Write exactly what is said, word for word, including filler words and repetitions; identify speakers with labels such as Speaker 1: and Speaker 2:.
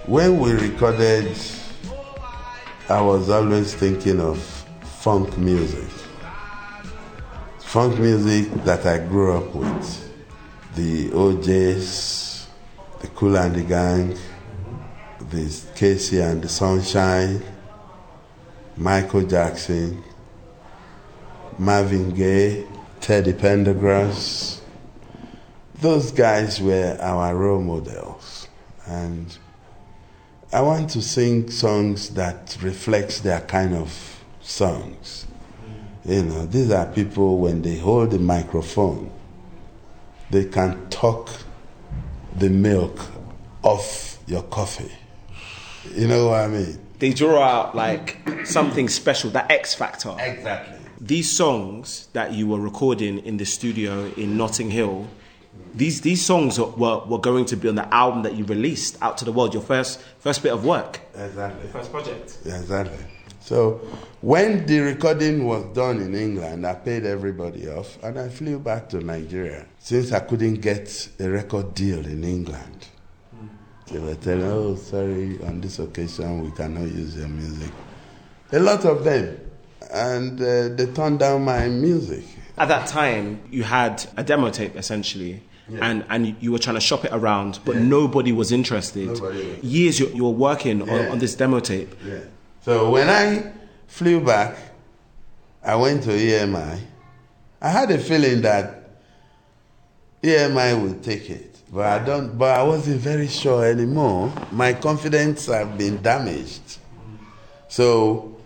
Speaker 1: When we recorded, I was always thinking of funk music. Funk music that I grew up with. The O Js, the Kool and the Gang, the Casey and the Sunshine, Michael Jackson, Marvin Gaye, Teddy Pendergrass. Those guys were our role models. And I want to sing songs that reflect their kind of songs. You know, these are people, when they hold the microphone, they can talk the milk off your coffee. You know what I mean?
Speaker 2: They draw out like something special, that X factor.
Speaker 1: Exactly.
Speaker 2: These songs that you were recording in the studio in Notting Hill, these these songs were, were going to be on the album that you released out to the world, your first first bit of work.
Speaker 1: Exactly.
Speaker 2: Your first project.
Speaker 1: Exactly. So when the recording was done in England, I paid everybody off and I flew back to Nigeria. Since I couldn't get a record deal in England, mm. they were telling, oh, sorry, on this occasion we cannot use your music. A lot of them. And uh, they turned down my music.
Speaker 2: At that time, you had a demo tape, essentially, yeah. and, and you were trying to shop it around, but yeah. nobody was interested.
Speaker 1: Nobody was.
Speaker 2: Years you, you were working yeah. on, on this demo tape.
Speaker 1: Yeah. So when I flew back, I went to E M I. I had a feeling that E M I would take it, but I don't. But I wasn't very sure anymore. My confidence had been damaged. So